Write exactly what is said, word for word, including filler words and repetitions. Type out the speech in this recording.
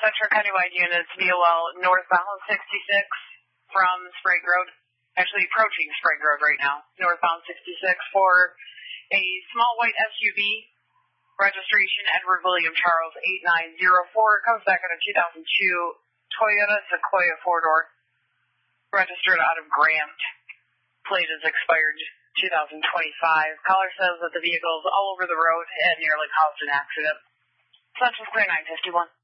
Central County-wide units, V O L northbound sixty-six from Sprague Road. Actually approaching Sprague Road right now. Northbound sixty-six for a small white S U V. Registration Edward William Charles eight nine zero four. Comes back on a two thousand two Toyota Sequoia four-door. Registered out of Grant. Plate is expired two thousand twenty-five. Caller says that the vehicle is all over the road and nearly caused an accident. Central's clear nine fifty-one.